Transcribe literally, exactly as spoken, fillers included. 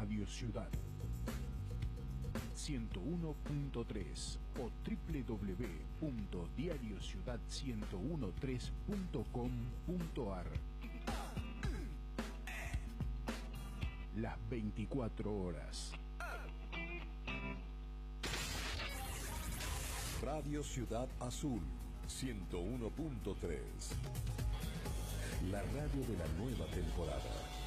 Radio Ciudad ciento uno punto tres o doble u doble u doble u punto diario ciudad ciento trece punto com punto ar. Las veinticuatro horas. Radio Ciudad Azul ciento uno punto tres. La radio de la nueva temporada.